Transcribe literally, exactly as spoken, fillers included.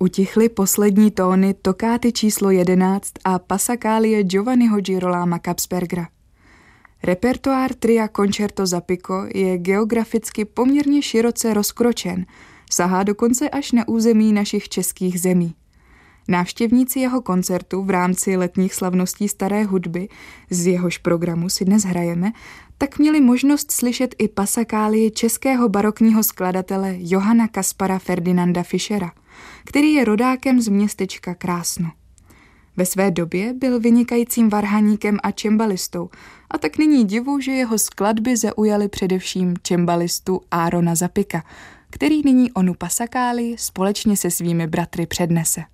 Utichly poslední tóny tokáty číslo jedenáct a Passacaglie Giovanniho Girolama Kapsbergera. Repertoár tria Concerto za Pico je geograficky poměrně široce rozkročen, sahá dokonce až na území našich českých zemí. Návštěvníci jeho koncertu v rámci letních slavností staré hudby, z jehož programu si dnes hrajeme, tak měli možnost slyšet i Passacaglie českého barokního skladatele Johanna Kaspara Ferdinanda Fischera, který je rodákem z městečka Krásno. Ve své době byl vynikajícím varhaníkem a čembalistou, a tak není divu, že jeho skladby zaujaly především čembalistu Aarona Zapika, který nyní onu Passacaglie společně se svými bratry přednese.